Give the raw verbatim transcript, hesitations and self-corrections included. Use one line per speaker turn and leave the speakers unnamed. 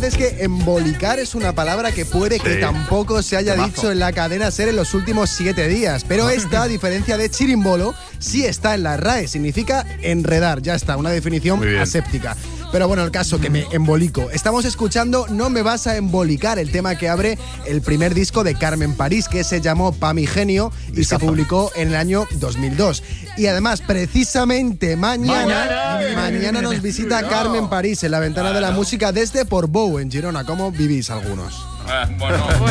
es que embolicar es una palabra que puede sí. que tampoco se haya Temazo. dicho en la cadena SER en los últimos siete días. Pero esta, a diferencia de chirimbolo, sí está en la R A E. Significa enredar. Ya está, una definición aséptica. Pero bueno, el caso que me embolico. Estamos escuchando No me vas a embolicar, el tema que abre el primer disco de Carmen París, que se llamó Pa' mi genio y Discazo. se publicó en el año dos mil dos. Y además, precisamente mañana, mañana, mañana nos visita Carmen París en la ventana de la música desde Portbou, en Girona. ¿Cómo vivís algunos?
Ah, bueno.